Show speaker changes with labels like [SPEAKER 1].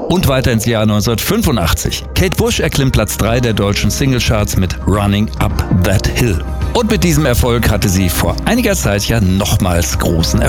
[SPEAKER 1] Und weiter ins Jahr 1985. Kate Bush erklimmt Platz 3 der deutschen Singlecharts mit Running Up That Hill. Und mit diesem Erfolg hatte sie vor einiger Zeit ja nochmals großen Erfolg.